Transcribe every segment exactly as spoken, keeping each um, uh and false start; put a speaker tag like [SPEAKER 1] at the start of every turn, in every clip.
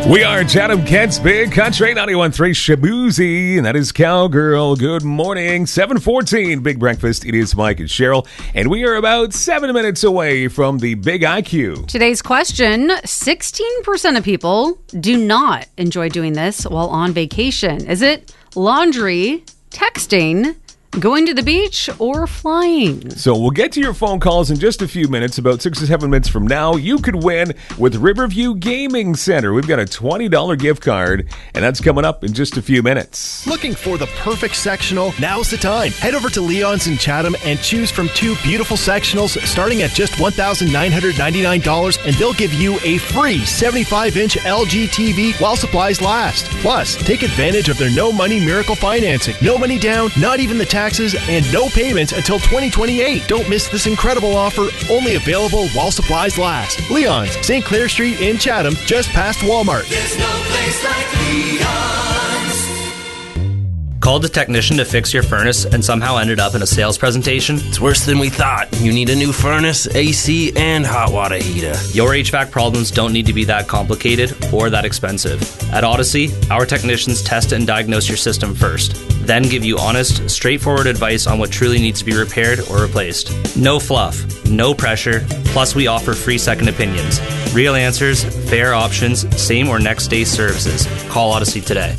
[SPEAKER 1] We are Chatham Kent's Big Country ninety-one point three Shaboozey, and that is Cowgirl. Good morning. seven fourteen, Big Breakfast. It is Mike and Cheryl, and we are about seven minutes away from the Big I Q.
[SPEAKER 2] Today's question, sixteen percent of people do not enjoy doing this while on vacation. Is it laundry, texting, going to the beach, or flying?
[SPEAKER 1] So we'll get to your phone calls in just a few minutes. About six or seven minutes from now, you could win with Riverview Gaming Center. We've got a twenty dollars gift card, and that's coming up in just a few minutes.
[SPEAKER 3] Looking for the perfect sectional? Now's the time. Head over to Leon's in Chatham and choose from two beautiful sectionals starting at just one thousand nine hundred ninety-nine dollars, and they'll give you a free seventy-five inch L G T V while supplies last. Plus, take advantage of their no money miracle financing. No money down, not even the tax taxes, and no payments until twenty twenty-eight. Don't miss this incredible offer, only available while supplies last. Leon's, Saint Clair Street in Chatham, just past Walmart.
[SPEAKER 4] There's no place like Leon's.
[SPEAKER 5] Called a technician to fix your furnace and somehow ended up in a sales presentation?
[SPEAKER 6] It's worse than we thought. You need a new furnace, A C, and hot water heater.
[SPEAKER 5] Your H V A C problems don't need to be that complicated or that expensive. At Odyssey, our technicians test and diagnose your system first, then give you honest, straightforward advice on what truly needs to be repaired or replaced. No fluff, no pressure, plus we offer free second opinions. Real answers, fair options, same or next day services. Call Odyssey today.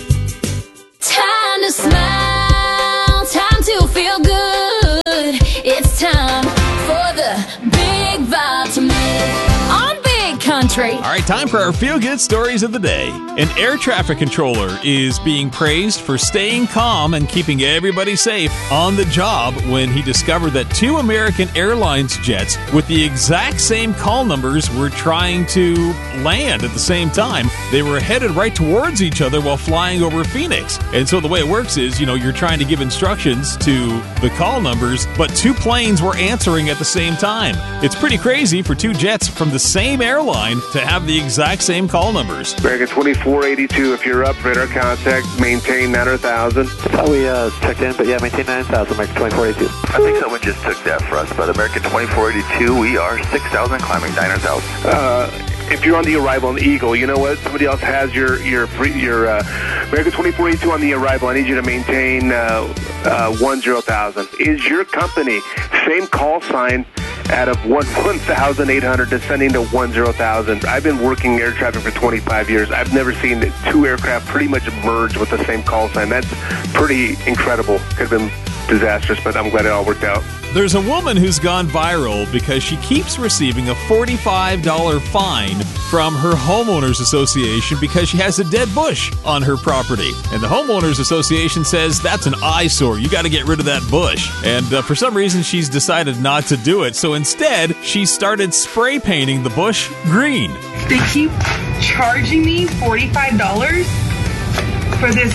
[SPEAKER 7] Time to smile, time to feel good. It's time for the Big Vitamin on Big Country.
[SPEAKER 8] All right, time for our feel-good stories of the day. An air traffic controller is being praised for staying calm and keeping everybody safe on the job when he discovered that two American Airlines jets with the exact same call numbers were trying to land at the same time. They were headed right towards each other while flying over Phoenix. And so the way it works is, you know, you're trying to give instructions to the call numbers, but two planes were answering at the same time. It's pretty crazy for two jets from the same airline to have the exact same call numbers.
[SPEAKER 9] American twenty-four eighty-two, if you're up, radar contact, maintain nine thousand.
[SPEAKER 10] How we uh, checked in, but yeah, maintain nine thousand, American twenty-four eighty-two.
[SPEAKER 11] I think someone just took that for us, but American twenty-four eighty-two, we are six thousand, climbing nine thousand.
[SPEAKER 9] Uh, if you're on the arrival on the Eagle, you know what? Somebody else has your your free, your uh, American twenty-four eighty-two on the arrival. I need you to maintain uh, uh, one zero thousand. Is your company same call sign out of one thousand eight hundred descending to one zero thousand? I've been working air traffic for twenty-five years. I've never seen two aircraft pretty much merge with the same call sign. That's pretty incredible. Could have been disastrous, but I'm glad it all worked out.
[SPEAKER 8] There's a woman who's gone viral because she keeps receiving a forty-five dollars fine from her homeowners association because she has a dead bush on her property. And the homeowners association says that's an eyesore. You got to get rid of that bush. And uh, for some reason, she's decided not to do it. So instead, she started spray painting the bush green.
[SPEAKER 12] They keep charging me forty-five dollars for this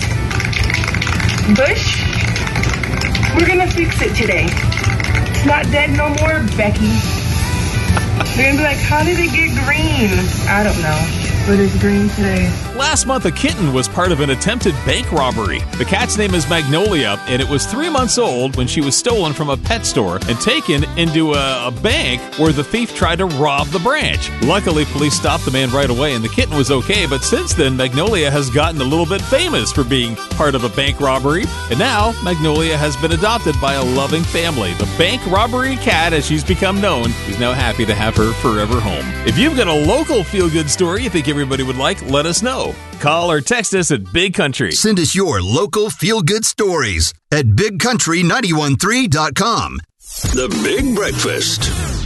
[SPEAKER 12] bush. We're gonna fix it today. It's not dead no more, Becky. They're gonna be like, how did it get green? I don't know. But it's green today.
[SPEAKER 8] Last month, a kitten was part of an attempted bank robbery. The cat's name is Magnolia, and it was three months old when she was stolen from a pet store and taken into a, a bank where the thief tried to rob the branch. Luckily, police stopped the man right away, and the kitten was okay, but since then, Magnolia has gotten a little bit famous for being part of a bank robbery, and now Magnolia has been adopted by a loving family. The bank robbery cat, as she's become known, is now happy to have her forever home. If you've got a local feel-good story you think everybody would like, let us know. Call or text us at Big Country.
[SPEAKER 13] Send us your local feel-good stories at big country nine one three dot com.
[SPEAKER 4] The Big Breakfast.